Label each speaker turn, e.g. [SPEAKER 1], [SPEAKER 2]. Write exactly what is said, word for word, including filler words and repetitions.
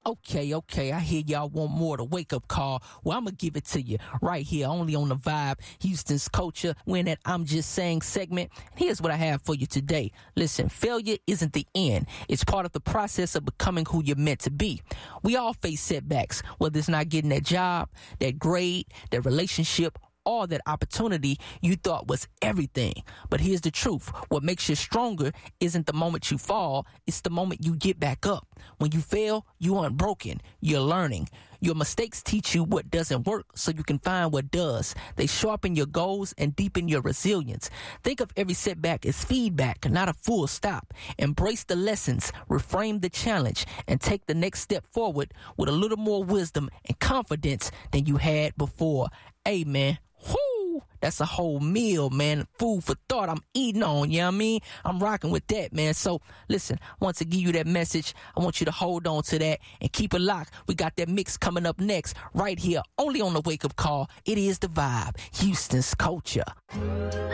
[SPEAKER 1] Okay, okay, I hear y'all want more of the wake-up call. Well, I'm going to give it to you right here, only on The Vibe, Houston's Culture, when that I'm Just Saying segment. Here's what I have for you today. Listen, failure isn't the end. It's part of the process of becoming who you're meant to be. We all face setbacks, whether it's not getting that job, that grade, that relationship, or that opportunity you thought was everything. But here's the truth. What makes you stronger isn't the moment you fall. It's the moment you get back up. When you fail, you aren't broken. You're learning. Your mistakes teach you what doesn't work so you can find what does. They sharpen your goals and deepen your resilience. Think of every setback as feedback, not a full stop. Embrace the lessons, reframe the challenge, and take the next step forward with a little more wisdom and confidence than you had before. Amen. Whoo, that's a whole meal, man. Food for thought I'm eating on, you know what I mean? I'm rocking with that, man. So, listen, I want to give you that message. I want you to hold on to that and keep it locked. We got that mix coming up next, right here, only on the Wake Up Call. It is The Vibe, Houston's Culture.